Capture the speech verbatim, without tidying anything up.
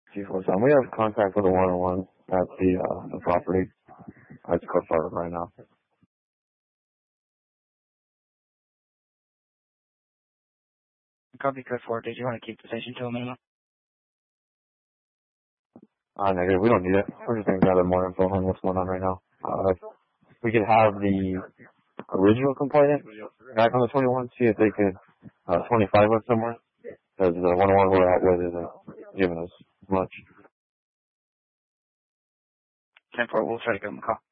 G four seven. We have contact with a one oh one at the uh, the property. That's Cliff Park right now. Copy code four. Did you want to keep the station to a minimum? Uh, negative. We don't need it. We're just going to gather more info on what's going on right now. Uh, we could have the original complainant back on the twenty-one, see if they could uh, twenty-five us somewhere. Because the one oh one we're out with isn't giving us much. ten four, we'll try to give them a call.